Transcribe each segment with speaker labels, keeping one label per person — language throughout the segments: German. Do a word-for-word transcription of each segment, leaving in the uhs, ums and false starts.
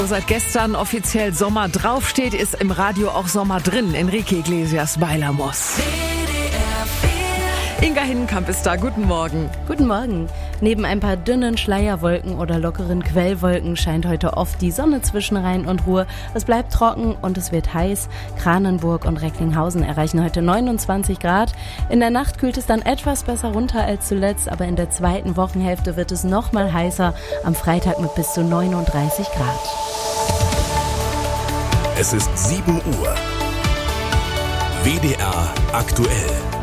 Speaker 1: Seit gestern offiziell Sommer draufsteht, ist im Radio auch Sommer drin. Enrique Iglesias, Bailamos. Inga Hinnenkamp ist da. Guten Morgen.
Speaker 2: Guten Morgen. Neben ein paar dünnen Schleierwolken oder lockeren Quellwolken scheint heute oft die Sonne zwischen Rhein und Ruhr. Es bleibt trocken und es wird heiß. Kranenburg und Recklinghausen erreichen heute neunundzwanzig Grad. In der Nacht kühlt es dann etwas besser runter als zuletzt, aber in der zweiten Wochenhälfte wird es noch mal heißer. Am Freitag mit bis zu neununddreißig Grad.
Speaker 3: Es ist sieben Uhr. W D R aktuell.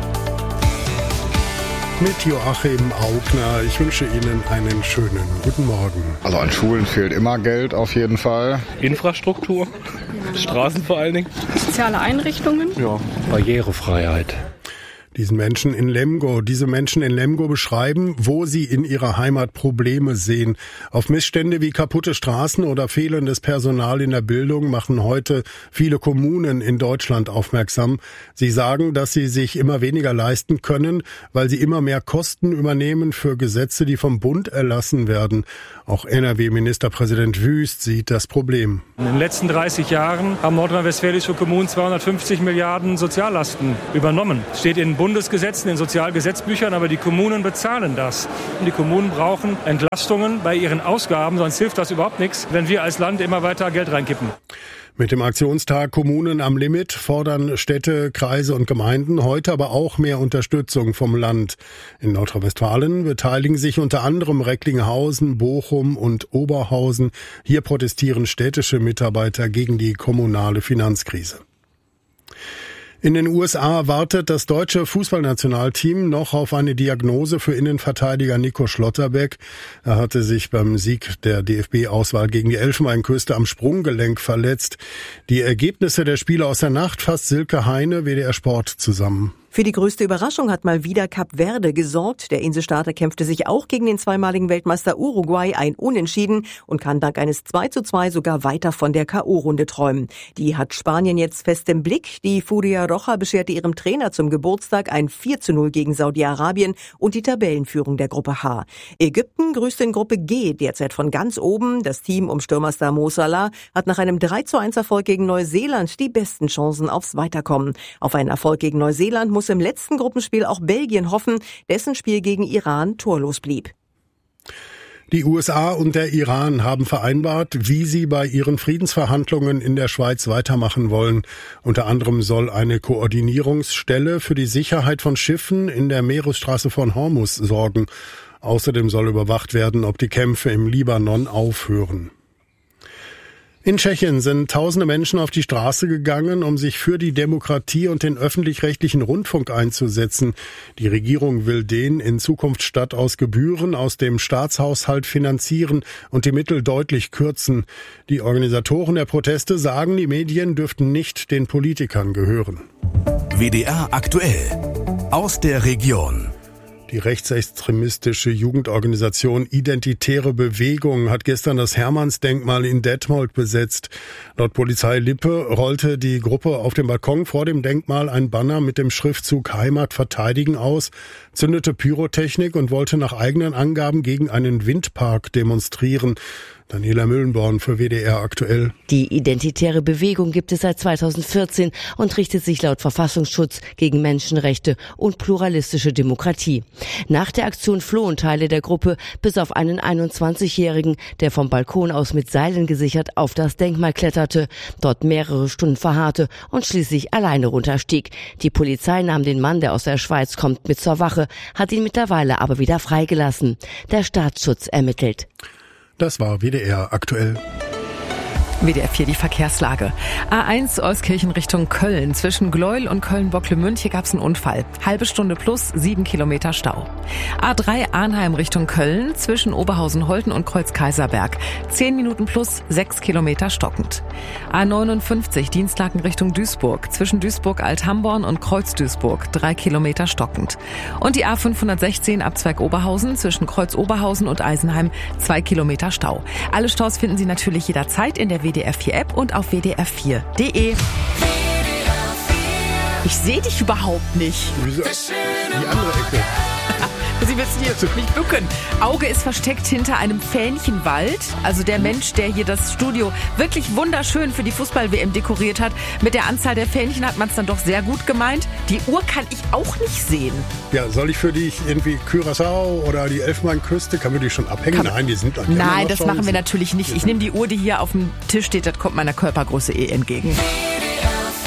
Speaker 4: Mit Joachim Augner. Ich wünsche Ihnen einen schönen guten Morgen.
Speaker 5: Also an Schulen fehlt immer Geld auf jeden Fall.
Speaker 6: Infrastruktur, Straßen vor allen Dingen.
Speaker 7: Soziale Einrichtungen.
Speaker 6: Ja, Barrierefreiheit.
Speaker 4: Diesen Menschen in Lemgo, diese Menschen in Lemgo beschreiben, wo sie in ihrer Heimat Probleme sehen. Auf Missstände wie kaputte Straßen oder fehlendes Personal in der Bildung machen heute viele Kommunen in Deutschland aufmerksam. Sie sagen, dass sie sich immer weniger leisten können, weil sie immer mehr Kosten übernehmen für Gesetze, die vom Bund erlassen werden. Auch N R W-Ministerpräsident Wüst sieht das Problem.
Speaker 8: In den letzten dreißig Jahren haben nordrhein-westfälische Kommunen zweihundertfünfzig Milliarden Soziallasten übernommen. Steht in Bundesgesetzen, in Sozialgesetzbüchern, aber die Kommunen bezahlen das. Und die Kommunen brauchen Entlastungen bei ihren Ausgaben, sonst hilft das überhaupt nichts, wenn wir als Land immer weiter Geld reinkippen.
Speaker 4: Mit dem Aktionstag Kommunen am Limit fordern Städte, Kreise und Gemeinden heute aber auch mehr Unterstützung vom Land. In Nordrhein-Westfalen beteiligen sich unter anderem Recklinghausen, Bochum und Oberhausen. Hier protestieren städtische Mitarbeiter gegen die kommunale Finanzkrise. In den U S A wartet das deutsche Fußballnationalteam noch auf eine Diagnose für Innenverteidiger Nico Schlotterbeck. Er hatte sich beim Sieg der D F B-Auswahl gegen die Elfenbeinküste am Sprunggelenk verletzt. Die Ergebnisse der Spiele aus der Nacht fasst Silke Heine, W D R Sport, zusammen.
Speaker 9: Für die größte Überraschung hat mal wieder Kap Verde gesorgt. Der Inselstaater kämpfte sich auch gegen den zweimaligen Weltmeister Uruguay ein Unentschieden und kann dank eines zwei zu zwei sogar weiter von der K O-Runde träumen. Die hat Spanien jetzt fest im Blick. Die Furia Roja bescherte ihrem Trainer zum Geburtstag ein vier zu null gegen Saudi-Arabien und die Tabellenführung der Gruppe H. Ägypten grüßt in Gruppe G derzeit von ganz oben. Das Team um Stürmerstar Mo Salah hat nach einem drei zu eins Erfolg gegen Neuseeland die besten Chancen aufs Weiterkommen. Auf einen Erfolg gegen Neuseeland muss im letzten Gruppenspiel auch Belgien hoffen, dessen Spiel gegen Iran torlos blieb.
Speaker 4: Die U S A und der Iran haben vereinbart, wie sie bei ihren Friedensverhandlungen in der Schweiz weitermachen wollen. Unter anderem soll eine Koordinierungsstelle für die Sicherheit von Schiffen in der Meeresstraße von Hormuz sorgen. Außerdem soll überwacht werden, ob die Kämpfe im Libanon aufhören. In Tschechien sind tausende Menschen auf die Straße gegangen, um sich für die Demokratie und den öffentlich-rechtlichen Rundfunk einzusetzen. Die Regierung will den in Zukunft statt aus Gebühren aus dem Staatshaushalt finanzieren und die Mittel deutlich kürzen. Die Organisatoren der Proteste sagen, die Medien dürften nicht den Politikern gehören.
Speaker 3: W D R aktuell aus der Region.
Speaker 4: Die rechtsextremistische Jugendorganisation Identitäre Bewegung hat gestern das Hermannsdenkmal in Detmold besetzt. Laut Polizei Lippe rollte die Gruppe auf dem Balkon vor dem Denkmal ein Banner mit dem Schriftzug Heimat verteidigen aus, zündete Pyrotechnik und wollte nach eigenen Angaben gegen einen Windpark demonstrieren. Daniela Müllenborn für W D R aktuell.
Speaker 2: Die Identitäre Bewegung gibt es seit zweitausendvierzehn und richtet sich laut Verfassungsschutz gegen Menschenrechte und pluralistische Demokratie. Nach der Aktion flohen Teile der Gruppe, bis auf einen einundzwanzigjährigen, der vom Balkon aus mit Seilen gesichert auf das Denkmal kletterte, dort mehrere Stunden verharrte und schließlich alleine runterstieg. Die Polizei nahm den Mann, der aus der Schweiz kommt, mit zur Wache, hat ihn mittlerweile aber wieder freigelassen. Der Staatsschutz ermittelt.
Speaker 4: Das war W D R aktuell.
Speaker 1: W D R vier, die Verkehrslage. A eins Euskirchen Richtung Köln. Zwischen Gleuel und Köln-Bocklemünd, hier gab es einen Unfall. Halbe Stunde plus, sieben Kilometer Stau. A drei Arnheim Richtung Köln. Zwischen Oberhausen-Holten und Kreuz-Kaiserberg. Zehn Minuten plus, sechs Kilometer stockend. A neunundfünfzig Dienstlaken Richtung Duisburg. Zwischen Duisburg-Althamborn und Kreuz-Duisburg. Drei Kilometer stockend. Und die A fünfhundertsechzehn Abzweig Oberhausen. Zwischen Kreuz-Oberhausen und Eisenheim. Zwei Kilometer Stau. Alle Staus finden Sie natürlich jederzeit in der W D R vier App und auf w d r vier punkt de. Ich sehe dich überhaupt nicht.
Speaker 4: Wieso? Die andere Ecke.
Speaker 1: Sie müssen hier nicht bücken. Auge ist versteckt hinter einem Fähnchenwald. Also der Mensch, der hier das Studio wirklich wunderschön für die Fußball-W M dekoriert hat. Mit der Anzahl der Fähnchen hat man es dann doch sehr gut gemeint. Die Uhr kann ich auch nicht sehen.
Speaker 4: Ja, soll ich für dich irgendwie Curaçao oder die Elfenbeinküste, kann man die schon abhängen?
Speaker 1: Kann
Speaker 4: Nein, die sind da.
Speaker 1: Nein, das machen wir natürlich nicht. Ich nehme die Uhr, die hier auf dem Tisch steht, das kommt meiner Körpergröße eh entgegen.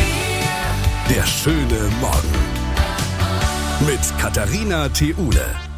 Speaker 3: Der schöne Morgen mit Katharina Theule.